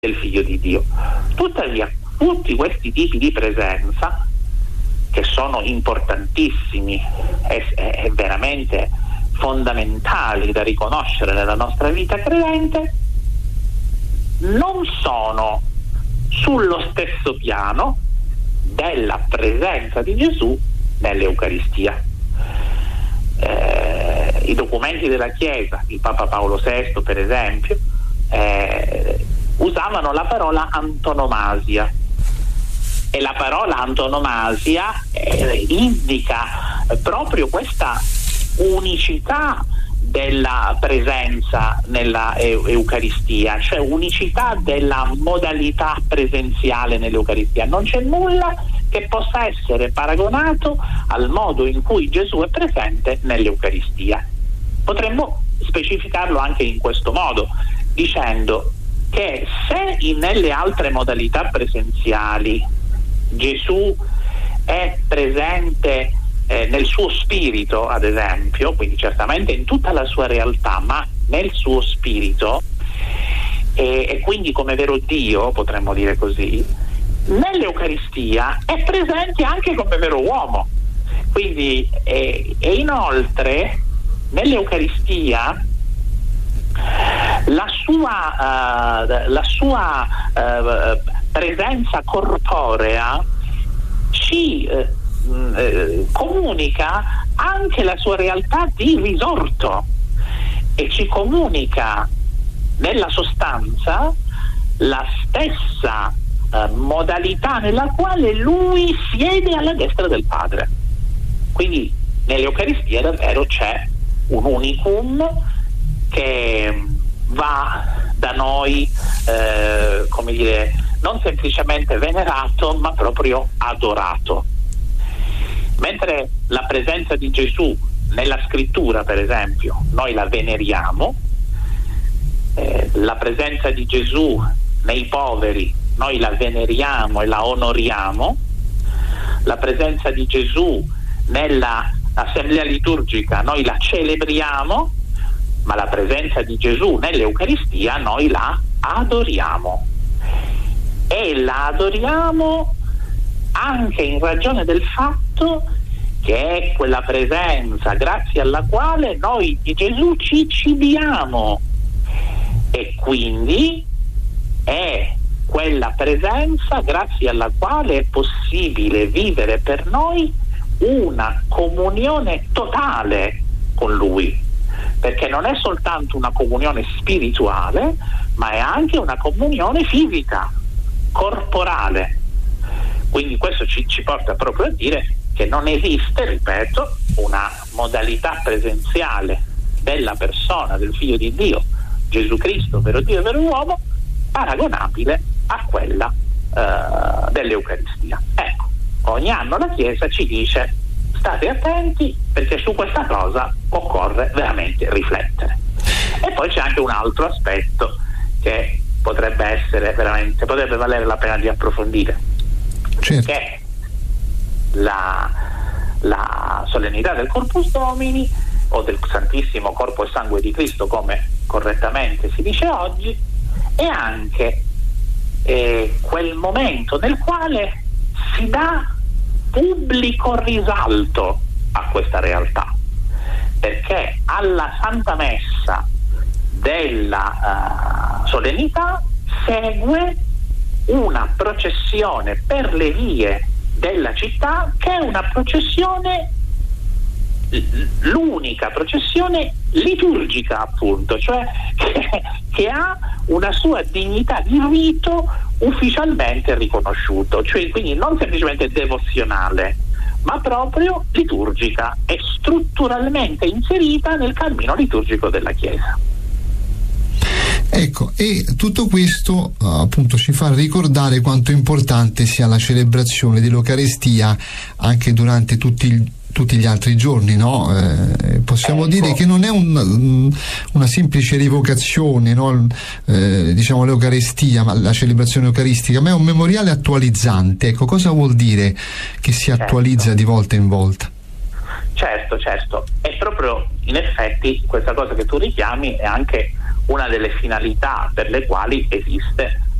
del Figlio di Dio. Tuttavia, tutti questi tipi di presenza, che sono importantissimi e veramente fondamentali da riconoscere nella nostra vita credente, non sono sullo stesso piano della presenza di Gesù nell'Eucaristia. I documenti della Chiesa, il Papa Paolo VI per esempio, usavano la parola antonomasia, e la parola antonomasia indica proprio questa unicità della presenza nella Eucaristia, cioè unicità della modalità presenziale nell'Eucaristia. Non c'è nulla che possa essere paragonato al modo in cui Gesù è presente nell'Eucaristia. Potremmo specificarlo anche in questo modo, dicendo che se nelle altre modalità presenziali Gesù è presente nel suo spirito, ad esempio, quindi certamente in tutta la sua realtà, ma nel suo spirito, e quindi come vero Dio, potremmo dire così, nell'Eucaristia è presente anche come vero uomo. Quindi e inoltre nell'Eucaristia la sua presenza corporea ci comunica anche la sua realtà di risorto, e ci comunica nella sostanza la stessa modalità nella quale lui siede alla destra del Padre. Quindi nell'Eucaristia davvero c'è un unicum che va da noi come dire, non semplicemente venerato, ma proprio adorato. Mentre la presenza di Gesù nella scrittura, per esempio, noi la veneriamo, la presenza di Gesù nei poveri noi la veneriamo e la onoriamo, la presenza di Gesù nella assemblea liturgica noi la celebriamo, ma la presenza di Gesù nell'Eucaristia noi la adoriamo, e la adoriamo anche in ragione del fatto che è quella presenza grazie alla quale noi di Gesù ci cibiamo, e quindi è quella presenza grazie alla quale è possibile vivere per noi una comunione totale con Lui, perché non è soltanto una comunione spirituale, ma è anche una comunione fisica, corporale. Quindi questo ci porta proprio a dire che non esiste, ripeto, una modalità presenziale della persona del Figlio di Dio, Gesù Cristo, vero Dio e vero uomo, paragonabile a quella dell'Eucaristia. Ecco, ogni anno la Chiesa ci dice: state attenti, perché su questa cosa occorre veramente riflettere. E poi c'è anche un altro aspetto che potrebbe valere la pena di approfondire, certo, che è la solennità del Corpus Domini, o del Santissimo Corpo e Sangue di Cristo, come correttamente si dice oggi, e anche quel momento nel quale si dà pubblico risalto a questa realtà, perché alla Santa Messa della solennità segue una processione per le vie della città, che è una processione, l'unica processione liturgica, appunto, cioè che ha una sua dignità di rito ufficialmente riconosciuto, cioè quindi non semplicemente devozionale, ma proprio liturgica e strutturalmente inserita nel cammino liturgico della Chiesa. Ecco, e tutto questo appunto ci fa ricordare quanto importante sia la celebrazione dell'Eucaristia anche durante tutti gli altri giorni, no? Possiamo dire che non è una semplice rievocazione, no? Diciamo l'Eucaristia, ma la celebrazione eucaristica, ma è un memoriale attualizzante. Ecco, cosa vuol dire che si attualizza di volta in volta? Certo, è proprio in effetti questa cosa che tu richiami è anche una delle finalità per le quali esiste